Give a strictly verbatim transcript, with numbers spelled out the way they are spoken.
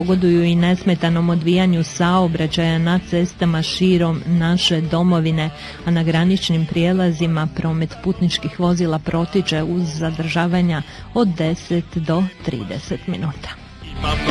pogoduju i nesmetanom odvijanju saobraćaja na cestama širom naše domovine, a na graničnim prijelazima promet putničkih vozila protiče uz zadržavanja od deset do trideset minuta.